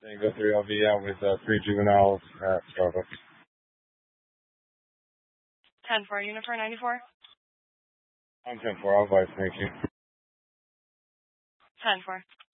Tango 3, I'll be out with 3 juveniles at Starbucks. 10-4, unit for 94. I'm 10-4, I'll advise, thank you. 10-4.